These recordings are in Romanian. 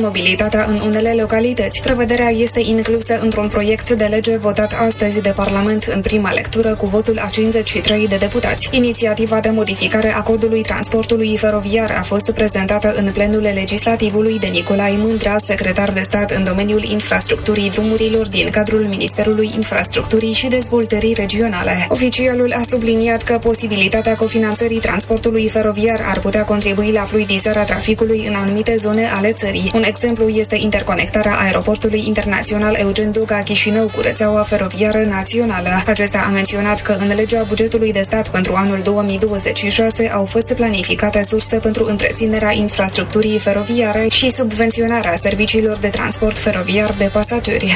mobilitatea în unele localități. Prevederea este inclusă într-un proiect de lege votat astăzi de Parlament în prima lectură cu votul a 53 de deputați. Inițiativa de modificare a codului transportului feroviar a fost prezentată în plenul legislativului de Nicolae Mândrea, secretar de stat în domeniul infrastructurii drumurilor din cadrul Ministerului Infrastructurii și Dezvoltării Regionale. Oficialul a subliniat că posibilitatea cofinanțării transportului feroviar ar putea contribui la fluidizarea traficului în anumite zone ale țării. Un exemplu este interconectarea aeroportului internațional Eugen Doga Chișinău cu rețeaua feroviară națională. Acesta a menționat că în legea bugetului de stat pentru anul 2026 au fost planificate surse pentru întreținerea infrastructurii feroviare și subvenționarea serviciilor de transport feroviar de pasageri.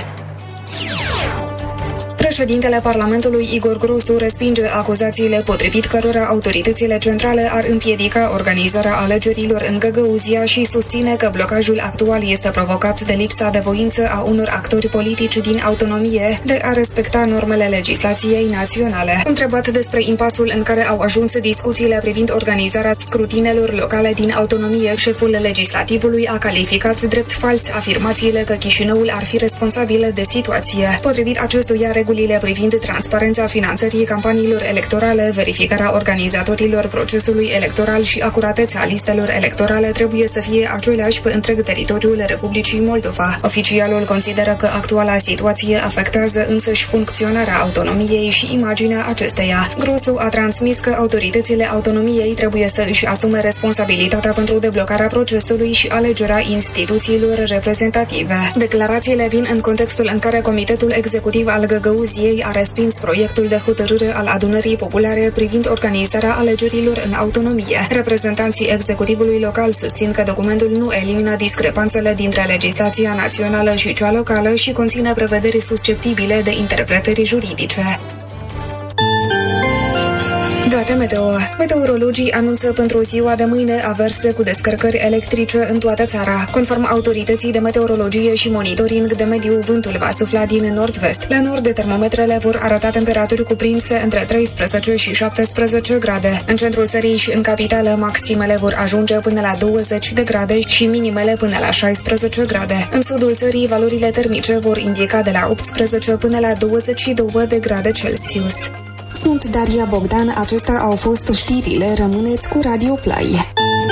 Președintele Parlamentului Igor Grosu respinge acuzațiile potrivit cărora autoritățile centrale ar împiedica organizarea alegerilor în Găgăuzia și susține că blocajul actual este provocat de lipsa de voință a unor actori politici din autonomie de a respecta normele legislației naționale. Întrebat despre impasul în care au ajuns discuțiile privind organizarea scrutinelor locale din autonomie, șeful legislativului a calificat drept fals afirmațiile că Chișinăul ar fi responsabil de situație. Potrivit acestuia, regulile privind transparența finanțării campaniilor electorale, verificarea organizatorilor procesului electoral și acuratețea listelor electorale trebuie să fie aceleași pe întreg teritoriul Republicii Moldova. Oficialul consideră că actuala situație afectează însăși funcționarea autonomiei și imaginea acesteia. Grosu a transmis că autoritățile autonomiei trebuie să își asume responsabilitatea pentru deblocarea procesului și alegerea instituțiilor reprezentative. Declarațiile vin în contextul în care Comitetul Executiv al Găgăuziei a respins proiectul de hotărâre al Adunării Populare privind organizarea alegerilor în autonomie. Reprezentanții executivului local susțin că documentul nu elimină discrepanțele dintre legislația națională și cea locală și conține prevederi susceptibile de interpretări juridice. Date meteo. Meteorologii anunță pentru ziua de mâine averse cu descărcări electrice în toată țara. Conform autorității de meteorologie și monitoring de mediu, vântul va sufla din nord-vest. La nord, termometrele vor arăta temperaturi cuprinse între 13 și 17 grade. În centrul țării și în capitală, maximele vor ajunge până la 20 de grade și minimele până la 16 grade. În sudul țării, valorile termice vor indica de la 18 până la 22 de grade Celsius. Sunt Daria Bogdan, acestea au fost știrile, rămâneți cu Radio Play.